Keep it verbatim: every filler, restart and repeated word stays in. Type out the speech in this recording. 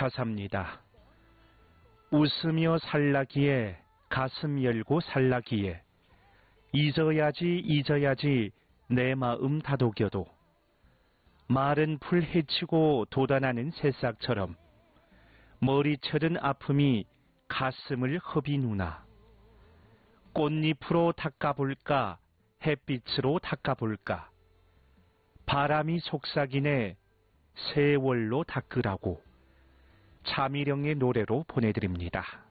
가사입니다. 웃으며 살라기에 가슴 열고 살라기에 잊어야지 잊어야지 내 마음 다독여도 마른 풀 헤치고 돋아나는 새싹처럼 머리채른 아픔이 가슴을 허비누나. 꽃잎으로 닦아볼까 햇빛으로 닦아볼까 바람이 속삭이네 세월로 닦으라고 차미령의 노래로 보내드립니다.